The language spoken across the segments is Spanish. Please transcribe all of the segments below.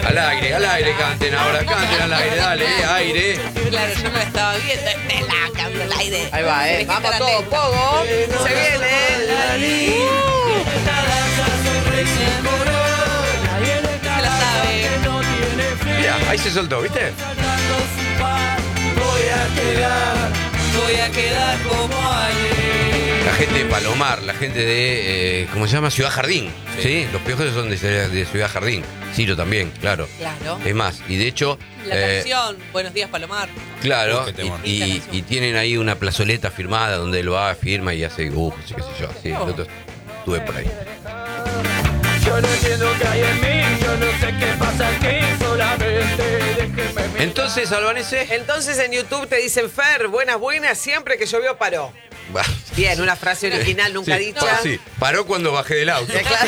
Al aire, canten ahora, canten al aire, dale, aire. Claro, yo no la estaba viendo. La cambio el aire. Ahí va, vamos todos, pogo. Se viene. Se la sabe. Mira, ahí se soltó, ¿viste? Voy a quedar como ayer. La gente de Palomar, la gente de, ¿cómo se llama? Ciudad Jardín. Sí, los Piojos son de Ciudad Jardín. Ciro también, claro. Claro. Es más, y de hecho... La canción, Buenos días, Palomar. Claro, Qué temón. y tienen ahí una plazoleta firmada donde él va, firma y hace dibujos, qué sé yo. Sí, nosotros estuve por ahí. Yo no entiendo qué hay en mí, yo no sé qué pasa aquí, solamente déjenme mirar. Entonces, Albanese... Entonces en YouTube te dicen, Fer, buenas, siempre que llovió paró. Va. Bien, una frase original nunca Sí, dicha. sí, paró cuando bajé del auto. Claro.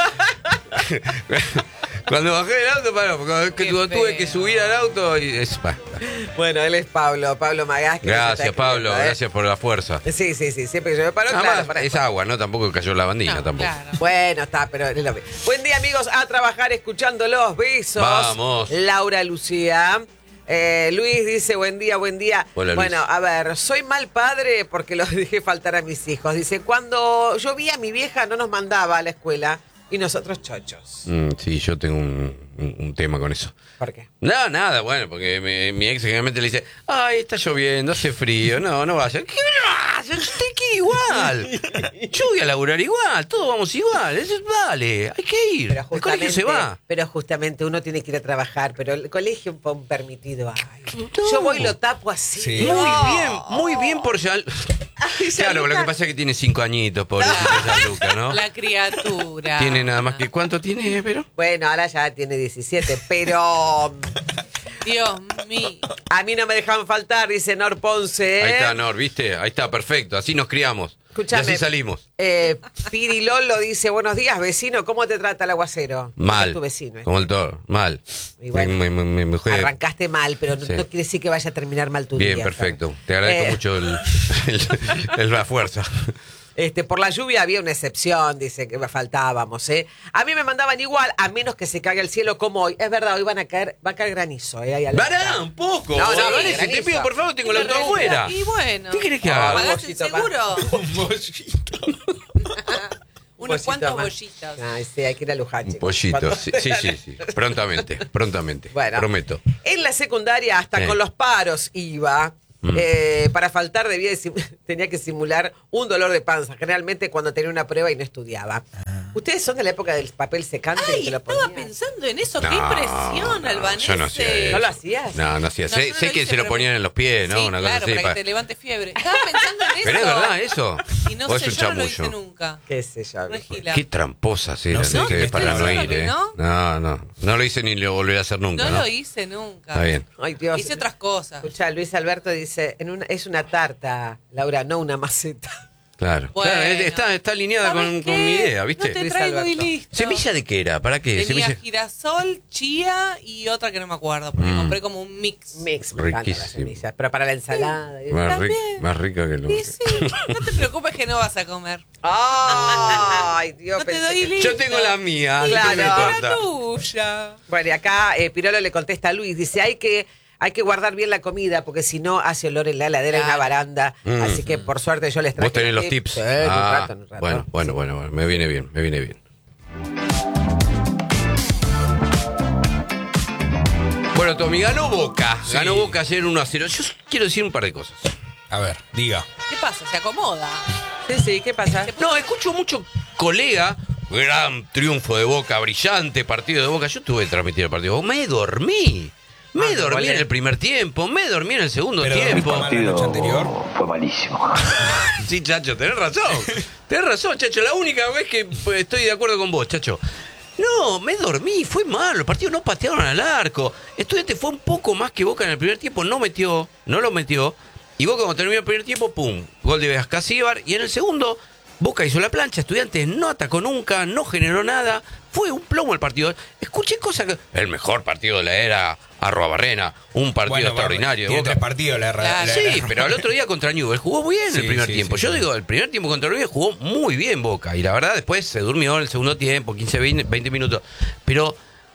Cuando bajé del auto, paró. Porque Qué tuve feo. que subir al auto y... Bueno, él es Pablo Magás. que nos está Gracias, Pablo, escribiendo, gracias por la fuerza. Sí, siempre que llovió paró, Nada claro. más, para es agua, ¿no? Tampoco cayó la bandina, No, tampoco. claro. Bueno, está, pero es lo mismo. Buen día, amigos, a trabajar escuchándolos. Besos. Vamos. Laura Lucía. Luis dice, buen día. Hola, Luis. Bueno, a ver, soy mal padre porque los dejé faltar a mis hijos. Dice, cuando yo vi a mi vieja no nos mandaba a la escuela y nosotros chochos. Sí, yo tengo un tema con eso. ¿Por qué? No, nada, bueno, porque mi ex generalmente le dice, ay, está lloviendo, hace frío, no vaya. ¿Qué no vaya? Usted quiere igual. Yo voy a laburar igual, todos vamos igual. Eso vale, hay que ir. Pero El colegio se va. Pero justamente uno tiene que ir a trabajar, pero el colegio un permitido. Ay, No. yo voy y lo tapo así. Sí. Muy bien por ya. Claro, lo que pasa es que tiene 5 añitos, pobrecito Gianluca, ¿no? La criatura. Tiene nada más que... ¿Cuánto tiene, pero? Bueno, ahora ya tiene 17, pero Dios mío. a mí no me dejan faltar, dice Nor Ponce. Ahí está, Nor, ¿viste? Ahí está, perfecto. Así nos criamos. Escuchame. Y así salimos. Piri Lolo dice, buenos días, vecino, ¿cómo te trata el aguacero? Mal. Es tu vecino. Como el toro. Mal. Y bueno, Mi mujer... arrancaste mal, pero no Sí. quiere decir que vaya a terminar mal tu Bien, día. perfecto. Te agradezco mucho la fuerza. Por la lluvia había una excepción, dice que faltábamos, ¿eh? A mí me mandaban igual, a menos que se caiga el cielo como hoy. Es verdad, hoy va a caer granizo, ¿eh? Ahí al- ¡Pará, un poco! No, no, Vanessa, te granizo. pido, por favor, tengo el auto afuera. Y bueno. ¿Qué querés que haga? ¿Pagaste el bollito más. seguro? Un bollito. Unos Pollito cuantos más. bollitos. Ay, sí, hay que ir a Luján, Un chicos. pollito. Cuando- Sí. Prontamente. Bueno. Prometo. En la secundaria, hasta con los paros iba. Para faltar tenía que simular un dolor de panza, generalmente cuando tenía una prueba y no estudiaba. ¿Ustedes son de la época del papel secante? Ay, que lo estaba ponían? pensando en eso. Qué No, impresión, no, Albanese. yo no hacía eso. ¿No lo hacías? No hacía. No, sé yo no sé lo que hice, se lo pero ponían en los pies, ¿no? Sí, Una cosa claro, así. para que te levante fiebre. Estaba pensando en eso. ¿Pero es verdad eso? Y no ¿O sé, es un yo no lo hice chamullo? nunca. ¿Qué sé yo? No es gila. Qué tramposas eran No sé, ustedes ¿no? para no ¿Estoy ir, diciendo que No lo hice ni lo volveré a hacer nunca, No ¿no? lo hice nunca. Está bien. Ay, Dios. Hice otras cosas. Escucha, Luis Alberto dice, es una tarta, Laura, no una maceta. Claro. Bueno. Claro, está alineada ¿Sabes con qué? mi idea, ¿viste? No te Luis traigo y Alberto. listo. ¿Semilla de qué era? ¿Para qué? Tenía Semilla... girasol, chía y otra que no me acuerdo, porque compré como un mix. Mix, me encantan las Riquísimo. semillas, pero para la ensalada. y- También. Más rica que lo... Y sí, no te preocupes que no vas a comer. Ay, Dios, No te pensé doy que- listo. Yo tengo la mía, así Claro. que no me La importa. tuya. Bueno, y acá Pirolo le contesta a Luis, dice, hay que guardar bien la comida, porque si no hace olor en la heladera y una Claro. baranda. Así que por suerte yo les traje. ¿Vos tenés los tips? Sí, en un rato. Bueno, me viene bien. Bueno, Tommy, ganó Boca. Sí. Ganó Boca ayer 1-0. Yo quiero decir un par de cosas. A ver, diga. ¿Qué pasa? Se acomoda. Sí, ¿qué pasa? No, escucho mucho colega. Gran triunfo de Boca, brillante partido de Boca. Yo tuve que transmitir el partido de Boca. Me dormí. Me dormí en el primer tiempo, me dormí en el segundo Pero tiempo. dormiste mal la noche anterior. Fue malísimo. Sí, Chacho, tenés razón, Chacho. La única vez que estoy de acuerdo con vos, Chacho. No, me dormí, fue malo. Los partidos no patearon al arco. Estudiante fue un poco más que Boca en el primer tiempo, no lo metió. Y Boca cuando terminó el primer tiempo, pum, gol de Vescasíbar. Y en el segundo, Boca hizo la plancha, Estudiantes no atacó nunca, no generó nada. Fue un plomo el partido. Escuché cosas que... El mejor partido de la era Arruabarrena, un partido extraordinario de Tiene Boca. 3 partidos la Sí, pero al otro día contra Newell's jugó bien el Sí, primer sí, tiempo. sí, Yo sí. digo, el primer tiempo contra Newell's jugó muy bien Boca. Y la verdad después se durmió en el segundo tiempo, 15, 20 minutos. Pero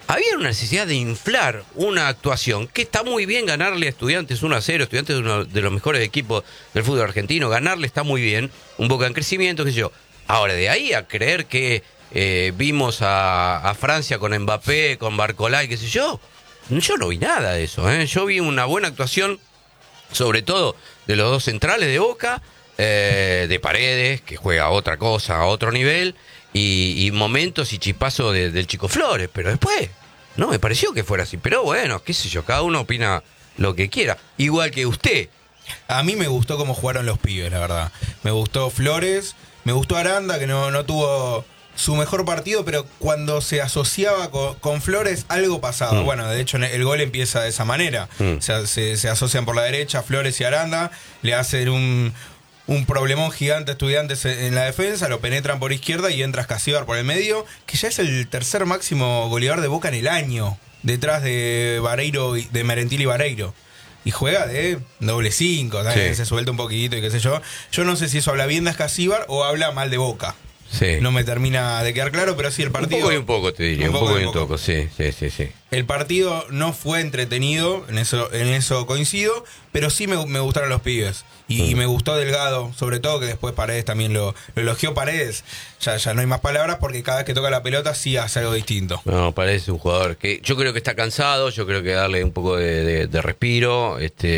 había una necesidad de inflar una actuación que está muy bien ganarle a Estudiantes 1-0, Estudiantes es uno de los mejores equipos del fútbol argentino, ganarle está muy bien, un Boca en crecimiento, qué sé yo. Ahora, de ahí a creer que vimos a Francia con Mbappé, con Barcolá y qué sé yo no vi nada de eso, ¿eh? Yo vi una buena actuación, sobre todo de los dos centrales de Boca, de Paredes, que juega otra cosa, a otro nivel, y momentos y chispazos del Chico Flores, pero después no me pareció que fuera así. Pero bueno, qué sé yo, cada uno opina lo que quiera, igual que usted. A mí me gustó cómo jugaron los pibes, la verdad. Me gustó Flores, me gustó Aranda, que no tuvo su mejor partido, pero cuando se asociaba con Flores, algo pasaba. Bueno, de hecho, el gol empieza de esa manera. O sea, se asocian por la derecha Flores y Aranda, le hacen un problemón gigante a Estudiantes en la defensa, lo penetran por izquierda y entra Escasíbar por el medio, que ya es el tercer máximo goleador de Boca en el año, detrás de Vareiro, de Merentiel y Vareiro. Y juega de doble 5, sí. Se suelta un poquito y qué sé yo. Yo no sé si eso habla bien de Escasíbar o habla mal de Boca. Sí. No me termina de quedar claro, pero sí el partido... Un poco y un poco, te diría. Un poco y un poco, sí. El partido no fue entretenido, en eso coincido, pero sí me gustaron los pibes. Y me gustó Delgado, sobre todo, que después Paredes también lo elogió. Paredes, ya no hay más palabras, porque cada vez que toca la pelota sí hace algo distinto. No, Paredes es un jugador que yo creo que está cansado, yo creo que darle un poco de respiro,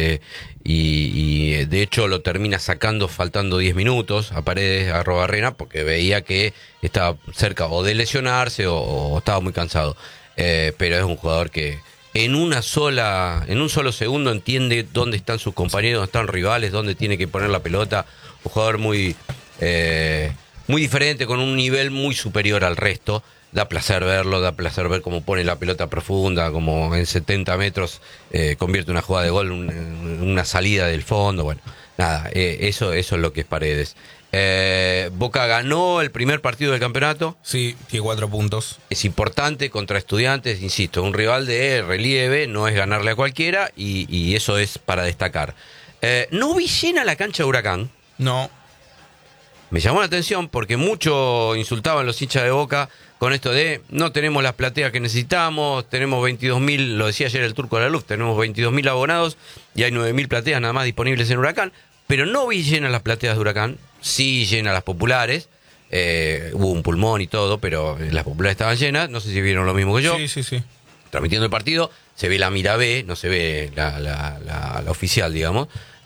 y de hecho lo termina sacando faltando 10 minutos a Paredes, a Arrobarrena, porque veía que estaba cerca o de lesionarse o estaba muy cansado. Pero es un jugador que en un solo segundo entiende dónde están sus compañeros, dónde están rivales, dónde tiene que poner la pelota. Un jugador muy diferente, con un nivel muy superior al resto. Da placer verlo, da placer ver cómo pone la pelota profunda, como en 70 metros convierte una jugada de gol, una salida del fondo. Bueno, nada, eso es lo que es Paredes. Boca ganó el primer partido del campeonato. Sí, tiene 4 puntos. Es importante contra Estudiantes, insisto, un rival de relieve, no es ganarle a cualquiera, y eso es para destacar. No vi llena la cancha de Huracán. No. Me llamó la atención porque mucho insultaban los hinchas de Boca con esto de no tenemos las plateas que necesitamos, tenemos 22.000, lo decía ayer el Turco de la Luz, tenemos 22.000 abonados y hay 9.000 plateas nada más disponibles en Huracán, pero no vi llenas las plateas de Huracán, sí llenas las populares, hubo un pulmón y todo, pero las populares estaban llenas, no sé si vieron lo mismo que yo. Sí. Transmitiendo el partido, se ve la mira B, no se ve la oficial, digamos,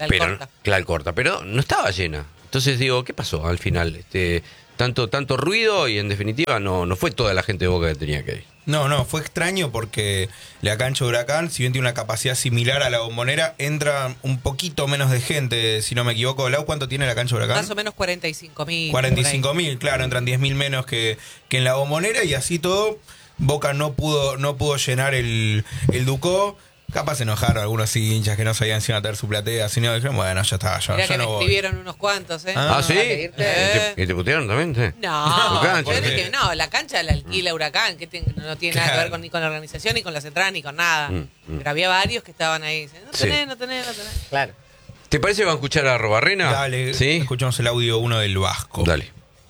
la corta, pero no estaba llena. Entonces digo, ¿qué pasó al final? Tanto ruido y en definitiva no fue toda la gente de Boca que tenía que ir. No, fue extraño porque la cancha de Huracán, si bien tiene una capacidad similar a la Bombonera, entra un poquito menos de gente, si no me equivoco. Lau, ¿cuánto tiene la cancha de Huracán? Más o menos 45.000. 45.000, claro, entran 10.000 menos que en la Bombonera, y así todo, Boca no pudo llenar el Ducó. Capaz se enojaron algunos hinchas que no sabían si iban a tener su platea, sino dijeron, bueno, ya está, Mirá yo que no me voy. escribieron unos cuantos, ¿eh? ¿Ah, sí? ¿Irte? ¿Y te putearon también? Sí. No, ¿Tu cancha? yo dije, no, la cancha la alquila Huracán, que no tiene nada que ver ni con la organización, ni con las entradas, ni con nada. Pero había varios que estaban ahí diciendo, no tenés. Claro. ¿Te parece que van a escuchar a Arrobarrena? Dale, ¿Sí? escuchamos el audio 1 del Vasco. Dale.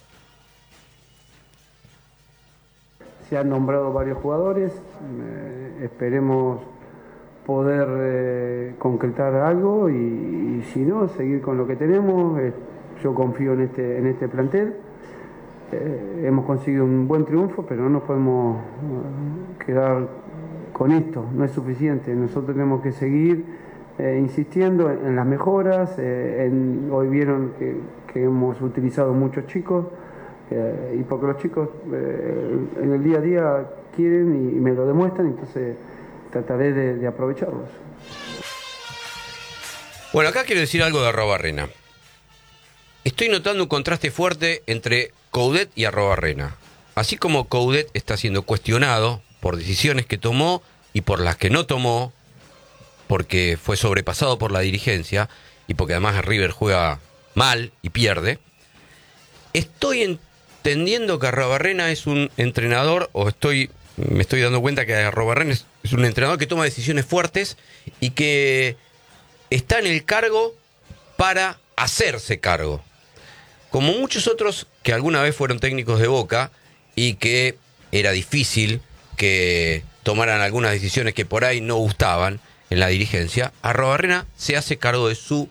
Se han nombrado varios jugadores, esperemos poder concretar algo y si no, seguir con lo que tenemos. Yo confío en este plantel. Hemos conseguido un buen triunfo, pero no nos podemos quedar con esto, no es suficiente. Nosotros tenemos que seguir insistiendo en las mejoras. Hoy vieron que hemos utilizado muchos chicos, y porque los chicos en el día a día quieren y me lo demuestran, entonces trataré de aprovecharlos. Bueno, acá quiero decir algo de Arrobarrena. Estoy notando un contraste fuerte entre Coudet y Arrobarrena. Así como Coudet está siendo cuestionado por decisiones que tomó y por las que no tomó, porque fue sobrepasado por la dirigencia y porque además River juega mal y pierde, estoy entendiendo que Arrobarrena es un entrenador, me estoy dando cuenta que Arrobarrena es un entrenador que toma decisiones fuertes y que está en el cargo para hacerse cargo. Como muchos otros que alguna vez fueron técnicos de Boca y que era difícil que tomaran algunas decisiones que por ahí no gustaban en la dirigencia, Arruabarrena se hace cargo de su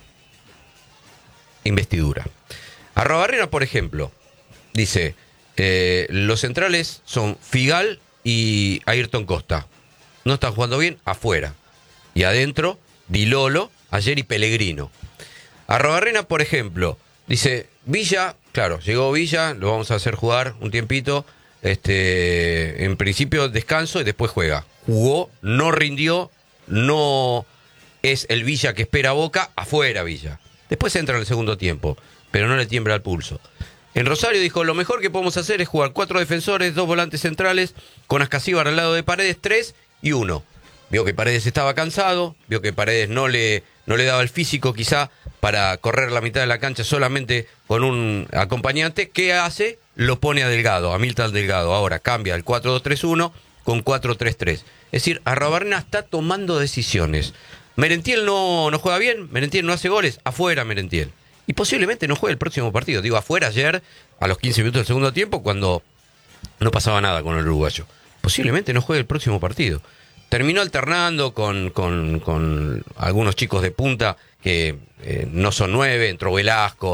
investidura. Arruabarrena, por ejemplo, dice, los centrales son Figal y Ayrton Costa. No están jugando bien, afuera. Y adentro, Di Lolo, ayer y Pellegrino. Arruabarrena, por ejemplo, dice, Villa, claro, llegó Villa, lo vamos a hacer jugar un tiempito, en principio descanso y después juega. Jugó, no rindió, no es el Villa que espera Boca, afuera Villa. Después entra en el segundo tiempo, pero no le tiembla el pulso. En Rosario dijo, lo mejor que podemos hacer es jugar 4 defensores, 2 volantes centrales, con Ascasíbar al lado de Paredes, 3 y 1. Vio que Paredes estaba cansado, vio que Paredes no le daba el físico quizá para correr la mitad de la cancha solamente con un acompañante. ¿Qué hace? Lo pone a Delgado, a Milton Delgado. Ahora cambia el 4-2-3-1 con 4-3-3. Es decir, Arruabarrena está tomando decisiones. Merentiel no juega bien, Merentiel no hace goles, afuera Merentiel. Y posiblemente no juegue el próximo partido. Digo, afuera ayer, a los 15 minutos del segundo tiempo, cuando no pasaba nada con el uruguayo. Posiblemente no juegue el próximo partido. Terminó alternando con algunos chicos de punta que no son 9, entró Velasco,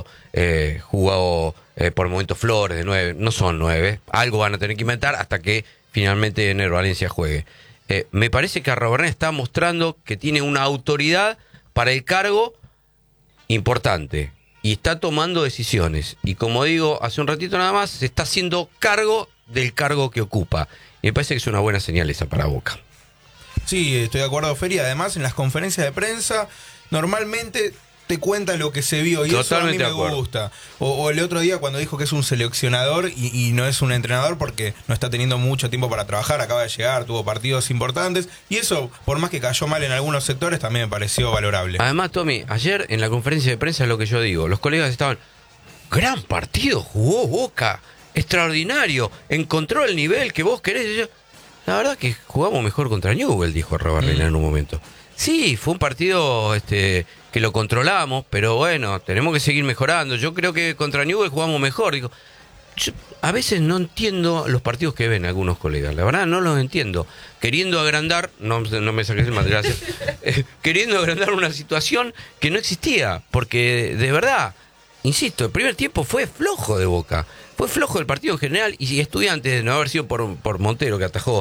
jugó por momentos Flores de 9, no son 9. Algo van a tener que inventar hasta que finalmente Ener Valencia juegue. Me parece que Arruabarrena está mostrando que tiene una autoridad para el cargo importante y está tomando decisiones. Y como digo hace un ratito nada más, se está haciendo cargo del cargo que ocupa. Y me parece que es una buena señal esa para Boca. Sí, estoy de acuerdo, Feri. Además, en las conferencias de prensa, normalmente te cuenta lo que se vio y totalmente eso a mí me gusta. O el otro día cuando dijo que es un seleccionador y no es un entrenador porque no está teniendo mucho tiempo para trabajar, acaba de llegar, tuvo partidos importantes y eso, por más que cayó mal en algunos sectores, también me pareció valorable. Además, Tommy, ayer en la conferencia de prensa es lo que yo digo, los colegas estaban, gran partido, jugó Boca, extraordinario, encontró el nivel que vos querés. Y yo, la verdad que jugamos mejor contra Newell's, dijo Arruabarrena en un momento. Sí, fue un partido que lo controlamos, pero bueno, tenemos que seguir mejorando. Yo creo que contra Newell's jugamos mejor. Digo, yo a veces no entiendo los partidos que ven algunos colegas, la verdad no los entiendo. Queriendo agrandar, no me saques el material, queriendo agrandar una situación que no existía, porque de verdad, insisto, el primer tiempo fue flojo de Boca. Fue flojo el partido en general y Estudiantes, de no haber sido por Montero, que atajó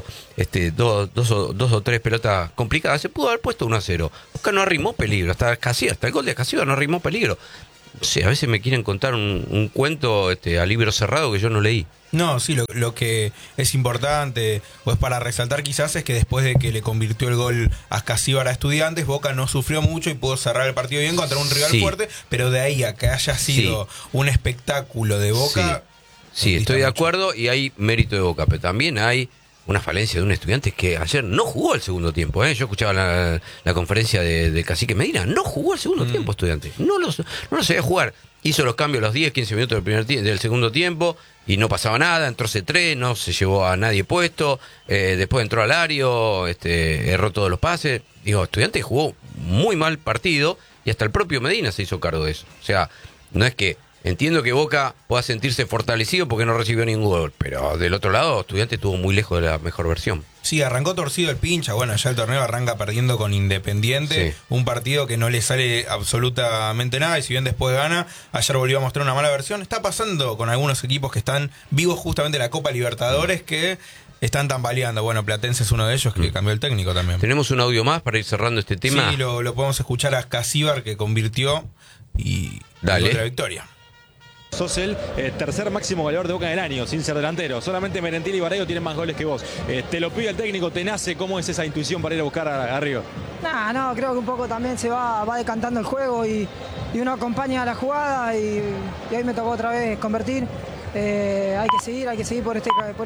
dos o tres pelotas complicadas, se pudo haber puesto 1-0. Boca no arrimó peligro, hasta el gol de Ascasíbar no arrimó peligro. O sea, a veces me quieren contar un cuento a libro cerrado que yo no leí. No, sí, lo que es importante, o es para resaltar quizás, es que después de que le convirtió el gol Ascasíbar a Estudiantes, Boca no sufrió mucho y pudo cerrar el partido bien contra un rival fuerte, pero de ahí a que haya sido un espectáculo de Boca... Sí, estoy de acuerdo y hay mérito de Boca, pero también hay una falencia de un Estudiantes que ayer no jugó el segundo tiempo. Yo escuchaba la conferencia de Cacique Medina, no jugó el segundo tiempo Estudiantes, no lo sabía jugar. Hizo los cambios los 10-15 minutos del segundo tiempo y no pasaba nada, entró C3, no se llevó a nadie puesto, después entró Alario, erró todos los pases. Digo, Estudiantes jugó muy mal partido y hasta el propio Medina se hizo cargo de eso. O sea, no es que... Entiendo que Boca pueda sentirse fortalecido porque no recibió ningún gol, pero del otro lado, Estudiantes estuvo muy lejos de la mejor versión. Sí, arrancó torcido el pincha, bueno, ya el torneo arranca perdiendo con Independiente, un partido que no le sale absolutamente nada y si bien después gana, ayer volvió a mostrar una mala versión. Está pasando con algunos equipos que están vivos justamente en la Copa Libertadores que están tambaleando. Bueno, Platense es uno de ellos que cambió el técnico también. ¿Tenemos un audio más para ir cerrando este tema? Sí, lo podemos escuchar a Ascasíbar que convirtió y Dale. Otra victoria. Sos el tercer máximo goleador de Boca del año, sin ser delantero. Solamente Merentiel y Barreiro tienen más goles que vos. Te lo pide el técnico, te nace. ¿Cómo es esa intuición para ir a buscar arriba? No, creo que un poco también se va decantando el juego y uno acompaña a la jugada y hoy me tocó otra vez convertir. Hay que seguir por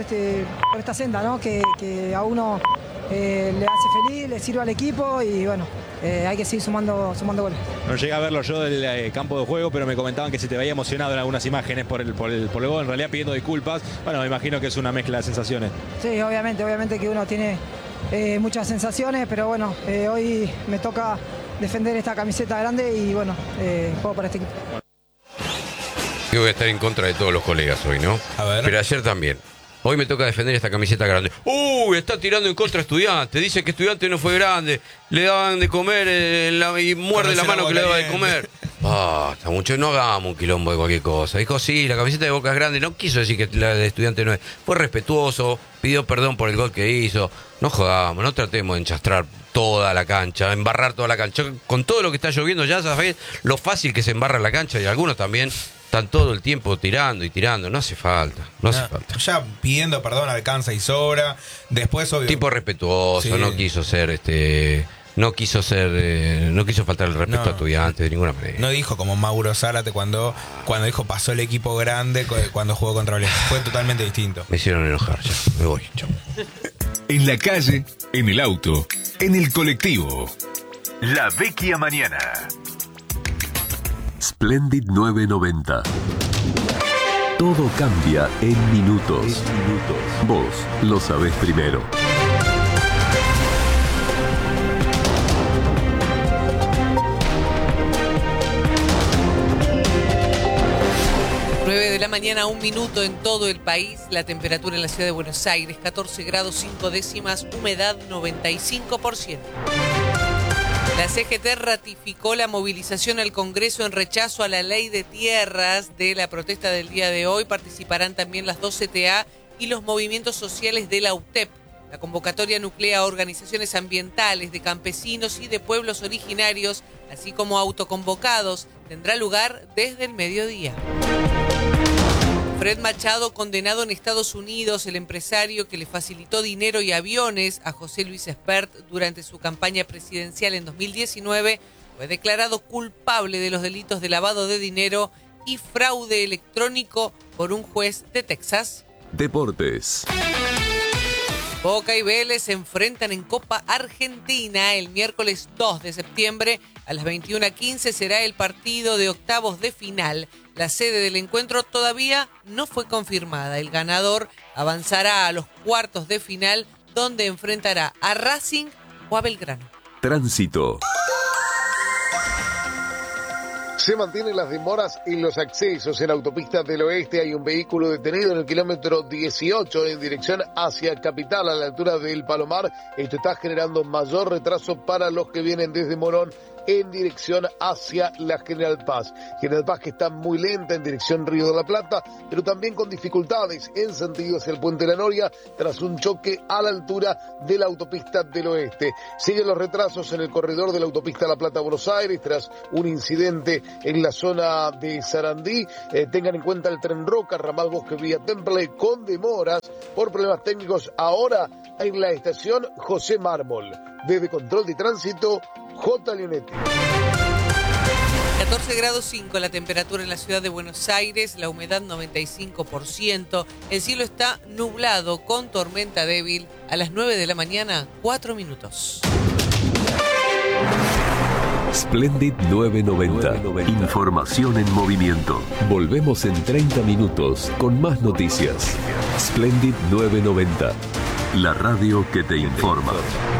esta senda, ¿no? Que a uno le hace feliz, le sirve al equipo y bueno, hay que seguir sumando goles. No llegué a verlo yo del campo de juego, pero me comentaban que se te veía emocionado en algunas imágenes por el gol, en realidad pidiendo disculpas. Bueno, me imagino que es una mezcla de sensaciones. Sí, obviamente que uno tiene muchas sensaciones, pero bueno, hoy me toca defender esta camiseta grande y bueno, juego para este equipo. Yo voy a estar en contra de todos los colegas hoy, ¿no? A ver. Pero ayer también. Hoy me toca defender esta camiseta grande. Está tirando en contra a Estudiantes. Dice que Estudiantes no fue grande. Le daban de comer y muerde la mano que le daba de comer. Basta, mucho, no hagamos un quilombo de cualquier cosa. Dijo, sí, la camiseta de Boca es grande. No quiso decir que la de Estudiantes no es. Fue respetuoso, pidió perdón por el gol que hizo. No jodamos, no tratemos de enchastrar toda la cancha, embarrar toda la cancha. Con todo lo que está lloviendo ya sabés lo fácil que se embarra la cancha y algunos también están todo el tiempo tirando y tirando. No hace falta, no hace falta. Ya pidiendo perdón alcanza y sobra. Después, obvio. Tipo respetuoso, Sí. no quiso ser no quiso faltar el respeto a Estudiantes de ninguna manera. No dijo como Mauro Zárate cuando dijo pasó el equipo grande cuando jugó contra Valencia. Fue totalmente distinto. Me hicieron enojar ya. Me voy, chau. En la calle, en el auto, en el colectivo. La Vecchia Mañana. Splendid 990. Todo cambia en minutos. Vos lo sabés primero. De la mañana, 1 minuto en todo el país. La temperatura en la ciudad de Buenos Aires, 14 grados 5 décimas, humedad 95%. La CGT ratificó la movilización al Congreso en rechazo a la ley de tierras. De la protesta del día de hoy participarán también las 2 CTA y los movimientos sociales de la UTEP. La convocatoria nuclea organizaciones ambientales, de campesinos y de pueblos originarios, así como autoconvocados. Tendrá lugar desde el mediodía. Fred Machado, condenado en Estados Unidos, el empresario que le facilitó dinero y aviones a José Luis Espert durante su campaña presidencial en 2019, fue declarado culpable de los delitos de lavado de dinero y fraude electrónico por un juez de Texas. Deportes. Boca y Vélez se enfrentan en Copa Argentina el miércoles 2 de septiembre. A las 21:15 será el partido de octavos de final. La sede del encuentro todavía no fue confirmada. El ganador avanzará a los cuartos de final, donde enfrentará a Racing o a Belgrano. Tránsito. Se mantienen las demoras en los accesos. En Autopista del Oeste hay un vehículo detenido en el kilómetro 18 en dirección hacia Capital, a la altura del Palomar. Esto está generando mayor retraso para los que vienen desde Morón en dirección hacia la General Paz. General Paz que está muy lenta en dirección Río de la Plata, pero también con dificultades en sentido hacia el Puente de la Noria tras un choque a la altura de la Autopista del Oeste. Siguen los retrasos en el corredor de la Autopista La Plata-Buenos Aires tras un incidente en la zona de Sarandí. Tengan en cuenta el Tren Roca, ramal Bosque Vía Temple, con demoras por problemas técnicos ahora en la estación José Mármol. Desde Control de Tránsito, J. Leonetti. 14 grados 5 la temperatura en la ciudad de Buenos Aires, la humedad 95%, el cielo está nublado con tormenta débil. A las 9 de la mañana, 4 minutos. Splendid 990. Información en movimiento. Volvemos en 30 minutos con más noticias. Splendid 990. La radio que te informa.